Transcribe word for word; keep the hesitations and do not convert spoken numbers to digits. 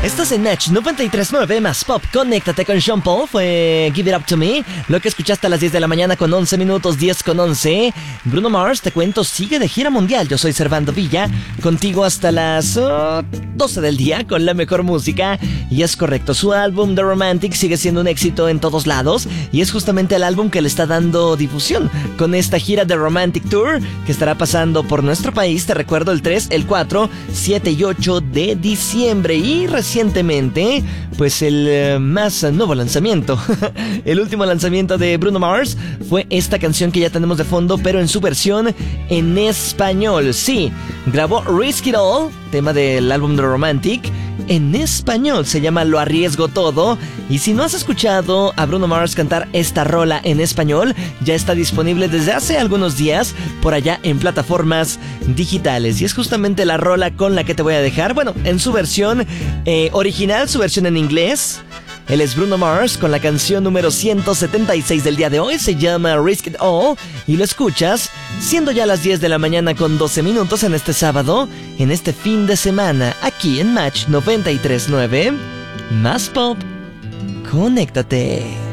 Estás en Match noventa y tres punto nueve más Pop. Conéctate con Sean Paul. Fue Give It Up To Me. Lo que escuchaste a las diez de la mañana con once minutos, diez con once. Bruno Mars, te cuento, sigue de gira mundial. Yo soy Servando Villa, contigo hasta las uh, doce del día con la mejor música. Y es correcto, su álbum The Romantic sigue siendo un éxito en todos lados. Y es justamente el álbum que le está dando difusión con esta gira The Romantic Tour que estará pasando por nuestro país. Te recuerdo, el tres, el cuatro, siete y ocho de diciembre. Y recientemente, pues el uh, más nuevo lanzamiento, el último lanzamiento de Bruno Mars fue esta canción que ya tenemos de fondo, pero en su versión en español. Sí, grabó Risk It All, tema del álbum The Romantic, en español. Se llama Lo Arriesgo Todo. Y si no has escuchado a Bruno Mars cantar esta rola en español, ya está disponible desde hace algunos días por allá en plataformas digitales. Y es justamente la rola con la que te voy a dejar. Bueno, en su versión eh, original, su versión en inglés. Él es Bruno Mars con la canción número ciento setenta y seis del día de hoy. Se llama Risk It All. Y lo escuchas siendo ya las diez de la mañana con doce minutos en este sábado, en este fin de semana, aquí en Match noventa y tres punto nueve. Más Pop. Conéctate.